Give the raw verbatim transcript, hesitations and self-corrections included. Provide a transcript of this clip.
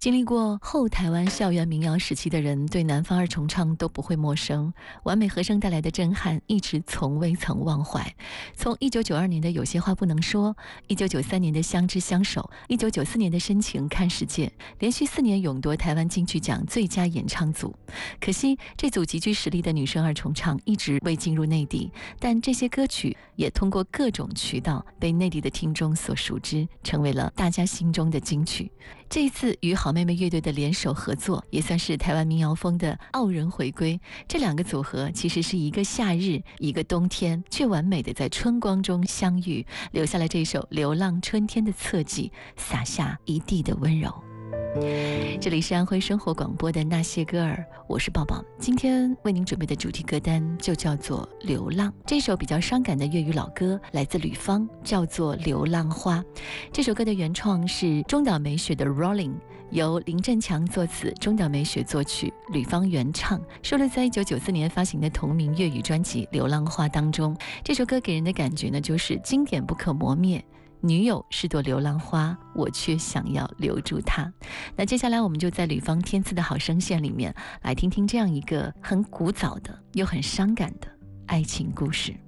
经历过后台湾校园民谣时期的人，对南方二重唱都不会陌生。完美和声带来的震撼，一直从未曾忘怀。从一九九二年的《有些话不能说》，一九九三年的《相知相守》，一九九四年的《深情看世界》，连续四年勇夺台湾金曲奖最佳演唱组。可惜这组极具实力的女声二重唱一直未进入内地，但这些歌曲也通过各种渠道被内地的听众所熟知，成为了大家心中的金曲。这一次与好妹妹乐队的联手合作，也算是台湾民谣风的傲人回归。这两个组合其实是一个夏日一个冬天，却完美的在春光中相遇，留下了这首流浪春天的侧记，洒下一地的温柔。这里是安徽生活广播的那些歌儿，我是抱抱。今天为您准备的主题歌单就叫做流浪。这首比较伤感的粤语老歌来自吕方，叫做流浪花。这首歌的原创是中岛美雪的 Rolling， 由林振强作词，中岛美雪作曲，吕方原唱，收录在一九九四年发行的同名粤语专辑《流浪花》当中。这首歌给人的感觉呢，就是经典不可磨灭，女友是朵流浪花，我却想要留住她。那接下来我们就在吕方天赐的好声线里面来听听这样一个很古早的又很伤感的爱情故事。